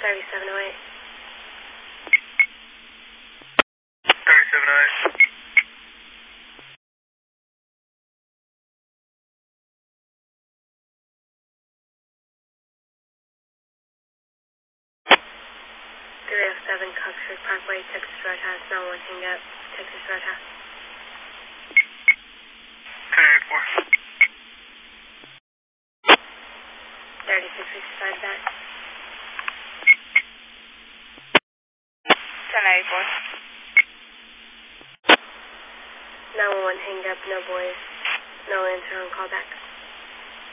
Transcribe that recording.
3708. 3708. Seven Coxford Parkway, Texas Roadhouse, 91 hang up, Texas Roadhouse. 1084. 3665 back. 1084. 911 hang up, no boys. No answer on callback.